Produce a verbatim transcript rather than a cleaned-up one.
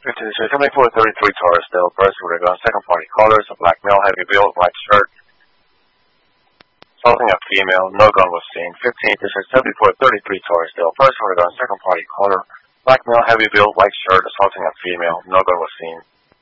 fifteen seventy-four thirty-three Torresdale, first Oregon, second party callers, a black male, heavy build, white shirt, assaulting a female, no gun was seen. fifteen seventy-four thirty-three Torresdale, first Oregon, second party caller, black male, heavy build, white shirt, assaulting a female, no gun was seen.